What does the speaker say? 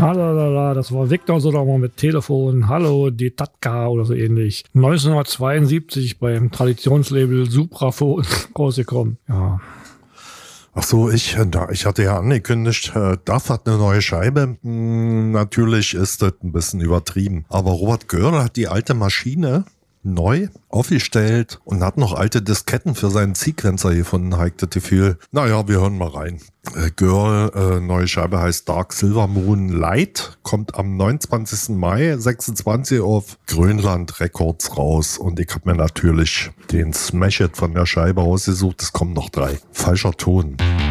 Schalala, das war Victor Sodermann mit Telefon. Hallo, die Tatka oder so ähnlich. 1972 beim Traditionslabel Supraphon rausgekommen. Ja. Ach so, ich hatte ja angekündigt, Duff hat eine neue Scheibe. Natürlich ist das ein bisschen übertrieben. Aber Robert Göhr hat die alte Maschine neu aufgestellt und hat noch alte Disketten für seinen Sequencer gefunden, habe ich das Gefühl. Naja, wir hören mal rein. Girl, neue Scheibe heißt Dark Silver Moon Light, kommt am 29. Mai 26 auf Grönland Records raus und ich habe mir natürlich den Smash-It von der Scheibe ausgesucht. Es kommen noch 3. Falscher Ton.